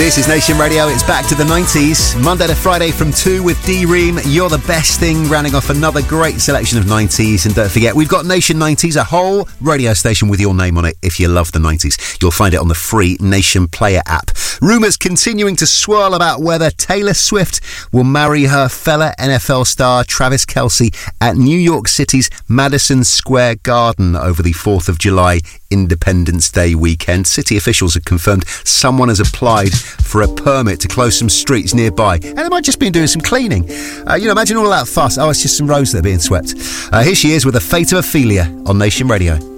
This is Nation Radio. It's back to the 90s. Monday to Friday from 2 with D-Ream. You're the best thing, rounding off another great selection of 90s. And don't forget, we've got Nation 90s, a whole radio station with your name on it if you love the 90s. You'll find it on the free Nation Player app. Rumours continuing to swirl about whether Taylor Swift will marry her fella NFL star Travis Kelce at New York City's Madison Square Garden over the 4th of July Independence Day weekend. City officials have confirmed someone has applied for a permit to close some streets nearby, and they might just be doing some cleaning. Imagine all that fuss. Oh, it's just some roads that are being swept. Here she is with The Fate of Ophelia on Nation Radio.